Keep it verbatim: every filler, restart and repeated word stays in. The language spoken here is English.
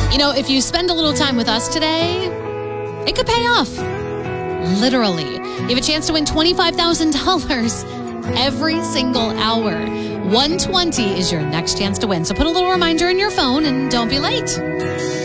You know, if you spend a little time with us today, it could pay off. Literally. You have a chance to win twenty-five thousand dollars every single hour. one twenty is your next chance to win. So put a little reminder in your phone and don't be late.